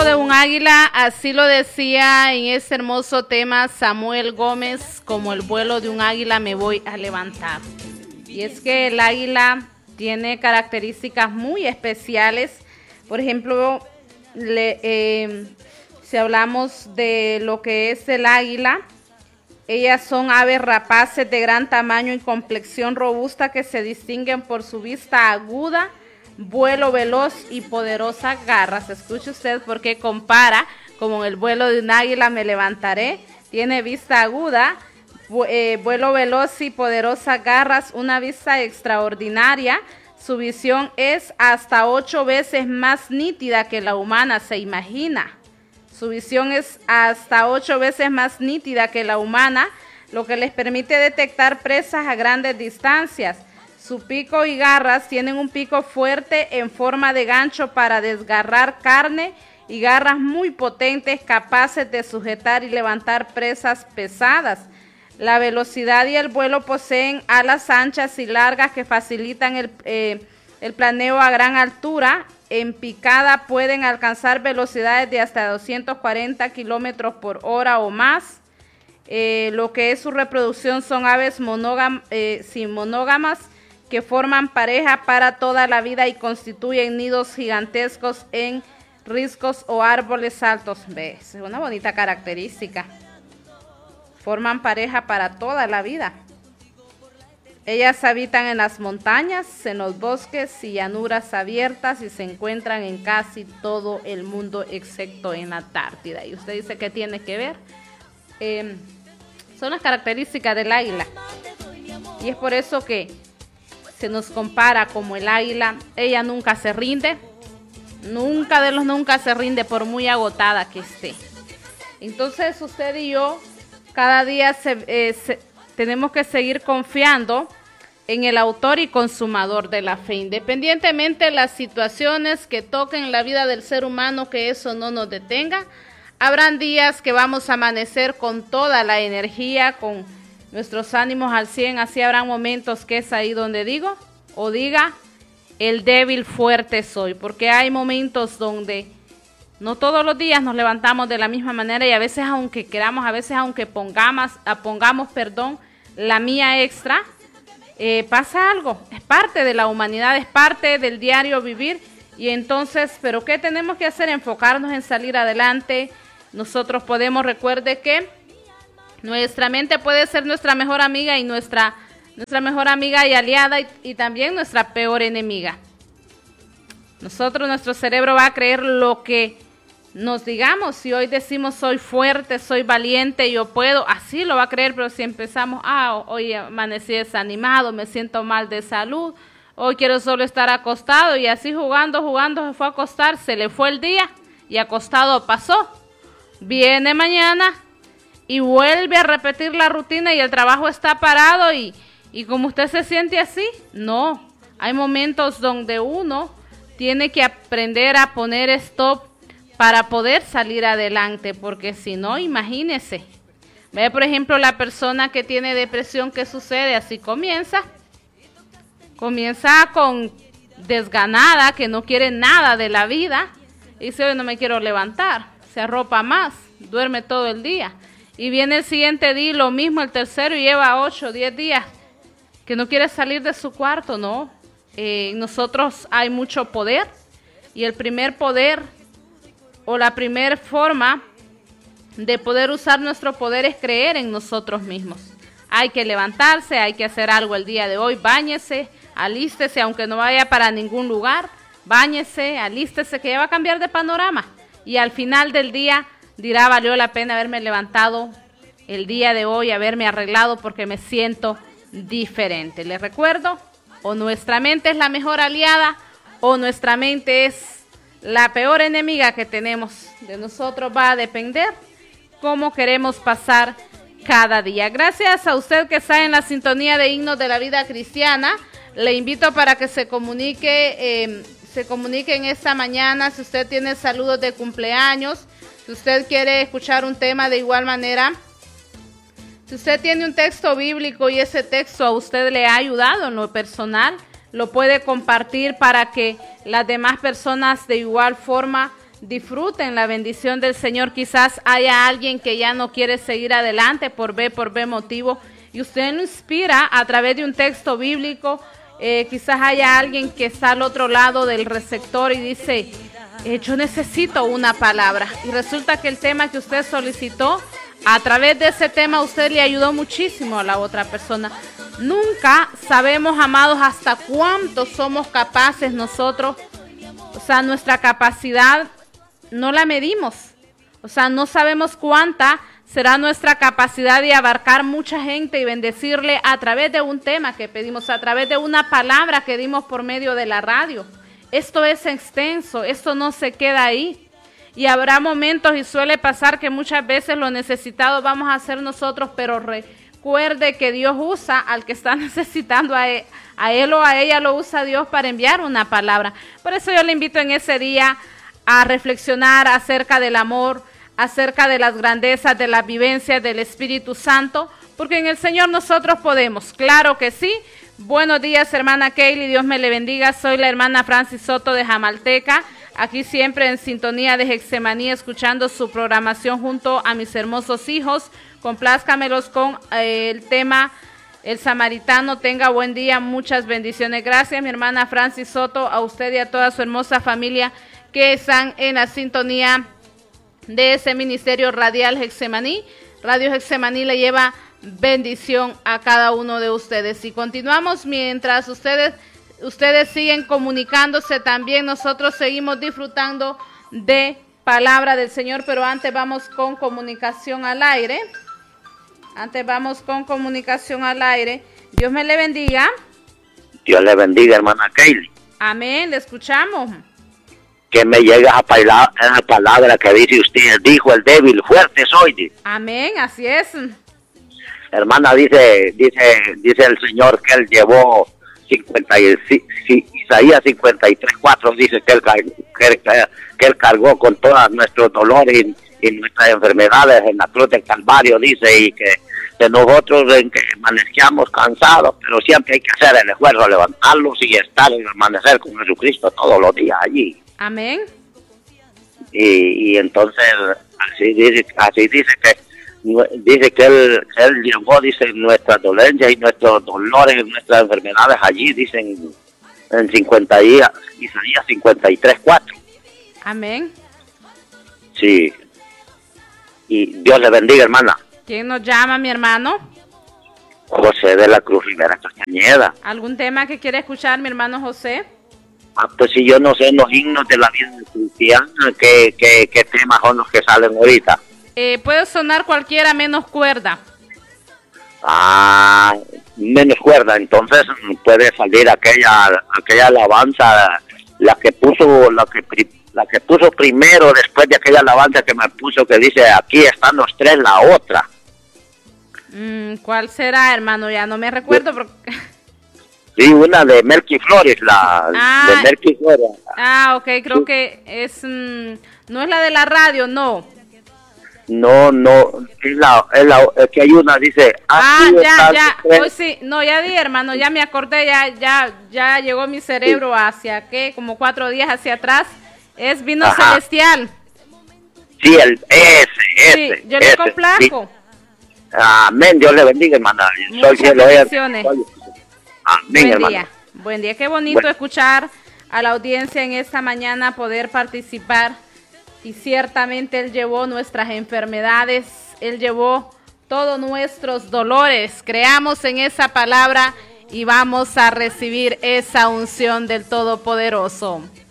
vuelo de un águila, así lo decía en ese hermoso tema Samuel Gómez, como el vuelo de un águila me voy a levantar. Y es que el águila tiene características muy especiales. Por ejemplo, si hablamos de lo que es el águila, ellas son aves rapaces de gran tamaño y complexión robusta que se distinguen por su vista aguda, vuelo veloz y poderosas garras. Escuche usted por qué compara como el vuelo de un águila me levantaré. Tiene vista aguda, vuelo veloz y poderosas garras, una vista extraordinaria. Su visión es hasta 8 veces más nítida que la humana, se imagina. Su visión es hasta 8 veces más nítida que la humana, lo que les permite detectar presas a grandes distancias. Su pico y garras tienen un pico fuerte en forma de gancho para desgarrar carne y garras muy potentes capaces de sujetar y levantar presas pesadas. La velocidad y el vuelo poseen alas anchas y largas que facilitan el planeo a gran altura. En picada pueden alcanzar velocidades de hasta 240 kilómetros por hora o más. Lo que es su reproducción son aves monógamas que forman pareja para toda la vida y constituyen nidos gigantescos en riscos o árboles altos. ¿Ves? Es una bonita característica. Forman pareja para toda la vida. Ellas habitan en las montañas, en los bosques y llanuras abiertas y se encuentran en casi todo el mundo excepto en la Antártida. Y usted dice, ¿qué tiene que ver? Son las características del águila. Y es por eso que se nos compara como el águila. Ella nunca se rinde. Nunca se rinde por muy agotada que esté. Entonces usted y yo cada día tenemos que seguir confiando en el autor y consumador de la fe, independientemente de las situaciones que toquen la vida del ser humano, que eso no nos detenga. Habrán días que vamos a amanecer con toda la energía, con nuestros ánimos al 100, así habrán momentos que es ahí donde diga, el débil fuerte soy, porque hay momentos donde no todos los días nos levantamos de la misma manera y a veces aunque queramos, a veces aunque pongamos la mía extra, pasa algo, es parte de la humanidad, es parte del diario vivir. Y entonces, ¿pero qué tenemos que hacer? Enfocarnos en salir adelante. Nosotros podemos, recuerde que nuestra mente puede ser nuestra mejor amiga y nuestra mejor amiga y aliada y también nuestra peor enemiga. Nuestro cerebro va a creer lo que nos digamos. Si hoy decimos soy fuerte, soy valiente, yo puedo, así lo va a creer. Pero si empezamos, hoy amanecí desanimado, me siento mal de salud, hoy quiero solo estar acostado, y así jugando, se fue a acostar, se le fue el día y acostado pasó. Viene mañana y vuelve a repetir la rutina y el trabajo está parado y como usted se siente así, no. Hay momentos donde uno tiene que aprender a poner stop para poder salir adelante, porque si no, imagínese. Ve, por ejemplo, la persona que tiene depresión, ¿qué sucede? Así comienza con desganada, que no quiere nada de la vida, y dice, hoy no me quiero levantar, se arropa más, duerme todo el día, y viene el siguiente día, lo mismo, el tercero, y lleva 8 o 10 días, que no quiere salir de su cuarto, ¿no? Nosotros hay mucho poder, y el primer poder, o la primera forma de poder usar nuestro poder es creer en nosotros mismos. Hay que levantarse, hay que hacer algo el día de hoy, báñese, alístese, aunque no vaya para ningún lugar, báñese, alístese, que ya va a cambiar de panorama. Y al final del día dirá, valió la pena haberme levantado el día de hoy, haberme arreglado porque me siento diferente. Les recuerdo, o nuestra mente es la mejor aliada, o nuestra mente es la peor enemiga que tenemos. De nosotros va a depender cómo queremos pasar cada día. Gracias a usted que está en la sintonía de Himnos de la Vida Cristiana. Le invito para que se comunique en esta mañana. Si usted tiene saludos de cumpleaños, si usted quiere escuchar un tema de igual manera, si usted tiene un texto bíblico y ese texto a usted le ha ayudado en lo personal, lo puede compartir para que las demás personas de igual forma disfruten la bendición del Señor. Quizás haya alguien que ya no quiere seguir adelante por B motivo, y usted lo inspira a través de un texto bíblico. Quizás haya alguien que está al otro lado del receptor y dice, yo necesito una palabra, y resulta que el tema que usted solicitó, a través de ese tema usted le ayudó muchísimo a la otra persona. Nunca sabemos, amados, hasta cuánto somos capaces nosotros. O sea, nuestra capacidad no la medimos. O sea, no sabemos cuánta será nuestra capacidad de abarcar mucha gente y bendecirle a través de un tema que pedimos, a través de una palabra que dimos por medio de la radio. Esto es extenso, esto no se queda ahí. Y habrá momentos, y suele pasar, que muchas veces lo necesitado vamos a ser nosotros, pero recuerde que Dios usa al que está necesitando, a él o a ella lo usa Dios para enviar una palabra. Por eso yo le invito en ese día a reflexionar acerca del amor, acerca de las grandezas, de las vivencias del Espíritu Santo, porque en el Señor nosotros podemos, claro que sí. Buenos días, hermana Kaylee, Dios me le bendiga. Soy la hermana Francis Soto de Jamalteca, aquí siempre en sintonía de Getsemaní, escuchando su programación junto a mis hermosos hijos. Complázcamelos con el tema El Samaritano. Tenga buen día, muchas bendiciones. Gracias, mi hermana Francis Soto, a usted y a toda su hermosa familia que están en la sintonía de ese ministerio radial Getsemaní. Radio Getsemaní le lleva bendición a cada uno de ustedes. Y continuamos mientras ustedes siguen comunicándose también. Nosotros seguimos disfrutando de palabra del Señor, pero antes vamos con comunicación al aire. Dios me le bendiga. Dios le bendiga, hermana Kaylee. Amén, le escuchamos. Que me llega esa palabra que dice usted, dijo el débil, fuerte soy. Amén, así es. Hermana, dice el Señor que Él llevó Isaías 53:4, dice que él cargó con todos nuestros dolores y nuestras enfermedades en la cruz del Calvario, dice, y que de nosotros amanezcamos cansados, pero siempre hay que hacer el esfuerzo de levantarlos y estar en amanecer con Jesucristo todos los días allí. Amén. Y entonces así dice que él llevó, dice, nuestras dolencias y nuestros dolores, nuestras enfermedades allí, dicen en Isaías 53:4. Amén. Sí. Y Dios le bendiga, hermana. ¿Quién nos llama, mi hermano? José de la Cruz Rivera Castañeda. ¿Algún tema que quiere escuchar, mi hermano José? Pues si yo no sé los himnos de la vida cristiana, ¿qué temas son los que salen ahorita? Puede sonar cualquiera menos cuerda. Menos cuerda, entonces puede salir aquella alabanza, la que puso primero, después de aquella alabanza que me puso, que dice, aquí están los tres, la otra. ¿Cuál será, hermano? Ya no me recuerdo. Sí, una de Melqui Flores, de Melqui Flores. Ok, creo que es, no es la de la radio, no. No, es que hay una, dice, ya, hoy sí, no, ya di, hermano, ya me acordé, ya llegó mi cerebro hacia, como 4 días hacia atrás, es Vino Celestial. Sí, ese. Sí, yo le complazco. Sí. Amén, Dios le bendiga, hermana. Muchas bendiciones. Amén, hermano. Buen día, qué bonito escuchar a la audiencia en esta mañana, poder participar. Y ciertamente Él llevó nuestras enfermedades, Él llevó todos nuestros dolores. Creamos en esa palabra y vamos a recibir esa unción del Todopoderoso.